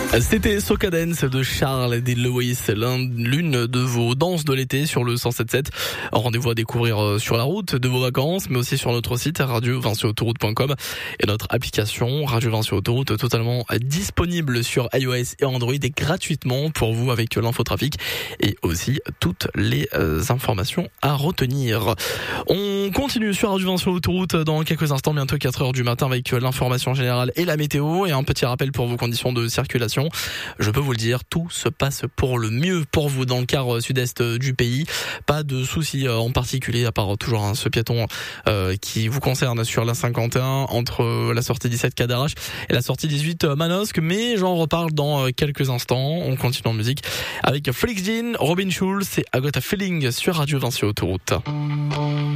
C'était Soca Dance de Charles et Lois, l'une de vos danses de l'été sur le 107.7. Rendez-vous à découvrir sur la route de vos vacances, mais aussi sur notre site radio20autoroute.com et notre application Radio 20 sur Autoroute totalement disponible sur iOS et Android et gratuitement pour vous avec l'infotrafic et aussi toutes les informations à retenir. On continue sur Radio 20 sur Autoroute dans quelques instants, bientôt 4h du matin avec l'information générale et la météo et un petit rappel pour vos conditions de circulation. Je peux vous le dire, tout se passe pour le mieux pour vous dans le quart sud-est du pays. Pas de soucis en particulier, à part toujours ce piéton qui vous concerne sur la 51 entre la sortie 17 Cadarache et la sortie 18 Manosque. Mais j'en reparle dans quelques instants. On continue en musique avec Felix Jean, Robin Schulz et I Got a Feeling sur Radio 20 sur Autoroute.